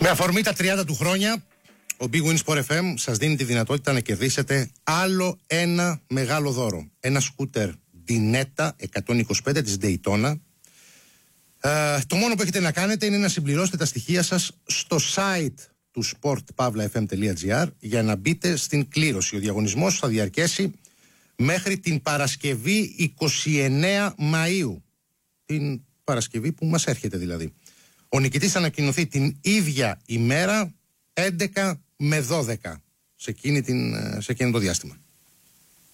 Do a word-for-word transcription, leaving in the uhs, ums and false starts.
Με αφορμή τα τριάντα του χρόνια, ο Big Win Sport εφ εμ σας δίνει τη δυνατότητα να κερδίσετε άλλο ένα μεγάλο δώρο. Ένα σκούτερ Dinetta εκατόν είκοσι πέντε της Daytona. Ε, το μόνο που έχετε να κάνετε είναι να συμπληρώσετε τα στοιχεία σας στο site του sport pavla f m τελεία g r για να μπείτε στην κλήρωση. Ο διαγωνισμός θα διαρκέσει μέχρι την Παρασκευή είκοσι εννέα Μαΐου. Την Παρασκευή που μας έρχεται δηλαδή. Ο νικητής θα ανακοινωθεί την ίδια ημέρα έντεκα με δώδεκα σε, εκείνη την, σε εκείνο το διάστημα.